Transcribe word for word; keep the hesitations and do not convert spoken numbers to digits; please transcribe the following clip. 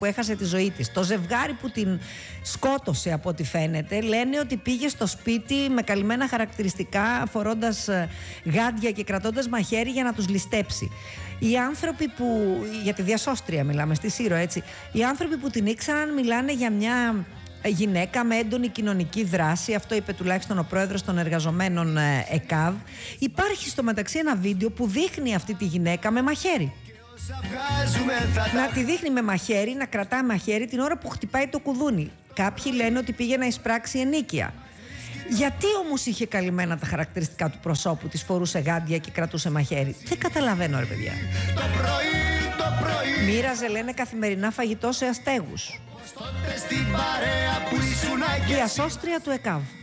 που έχασε τη ζωή της. Το ζευγάρι που την σκότωσε, από ό,τι φαίνεται, λένε ότι πήγε στο σπίτι με καλυμμένα χαρακτηριστικά, φορώντας γάντια και κρατώντας μαχαίρι για να τους ληστέψει. Οι άνθρωποι που, για τη διασώστρια μιλάμε, στη Σύρο, έτσι, οι άνθρωποι που την ήξεραν μιλάνε για μια γυναίκα με έντονη κοινωνική δράση. Αυτό είπε τουλάχιστον ο πρόεδρος των εργαζομένων ΕΚΑΒ. Υπάρχει στο μεταξύ ένα βίντεο που δείχνει αυτή τη γυναίκα με μαχαίρι. Να τη δείχνει με μαχαίρι, να κρατάει μαχαίρι την ώρα που χτυπάει το κουδούνι. Κάποιοι λένε ότι πήγε να εισπράξει ενίκεια. Γιατί όμως είχε καλυμμένα τα χαρακτηριστικά του προσώπου, της φορούσε γάντια και κρατούσε μαχαίρι? Δεν καταλαβαίνω, ρε παιδιά. Το πρωί, το πρωί. Μοίραζε, λένε, καθημερινά φαγητό σε αστέγους. Στην παρέα που ήσουν Διασώστρια του ΕΚΑΒ.